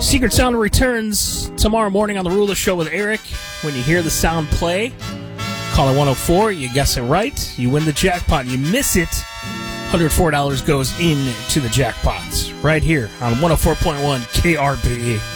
Secret Sound returns tomorrow morning on The Rula Show with Eric. When you hear the sound play, call it 104. You guess it right, you win the jackpot. You miss it, $104 goes into the jackpots. Right here on 104.1 KRPE.